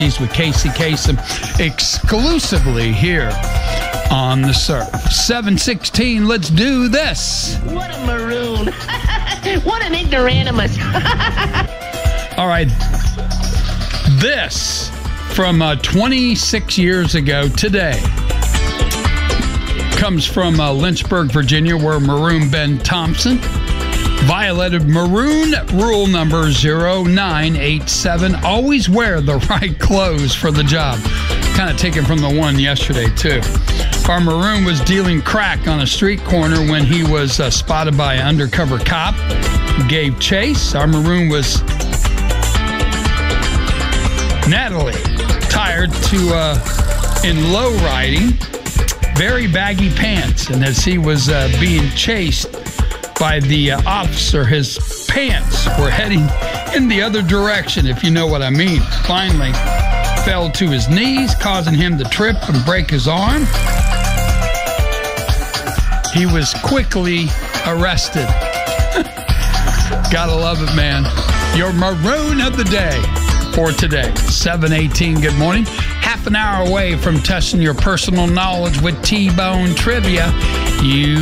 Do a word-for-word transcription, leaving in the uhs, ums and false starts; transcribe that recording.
with Casey Kasem exclusively here on The Surf. seven sixteen, let's do this. What a maroon. What an ignoramus. All right. This from uh, twenty-six years ago today comes from uh, Lynchburg, Virginia, where Maroon Ben Thompson violated Maroon rule number zero nine eight seven. Always wear the right clothes for the job. Kind of taken from the one yesterday, too. Our Maroon was dealing crack on a street corner when he was uh, spotted by an undercover cop who gave chase. Our Maroon was Natalie, tired to uh, in low riding, very baggy pants, and as he was uh, being chased by the uh, officer, his pants were heading in the other direction, if you know what I mean. Finally, fell to his knees, causing him to trip and break his arm. He was quickly arrested. Gotta love it, man. Your Maroon of the day for today. seven eighteen, good morning. Half an hour away from testing your personal knowledge with T-Bone Trivia. You